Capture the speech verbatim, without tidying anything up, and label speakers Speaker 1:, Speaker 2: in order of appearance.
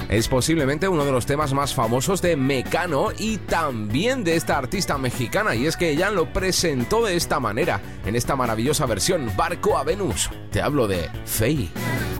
Speaker 1: Es posiblemente uno de los temas más famosos de Mecano y también de esta artista mexicana, y es que ella lo presentó de esta manera, en esta maravillosa versión, Barco a Venus. Te hablo de Faye.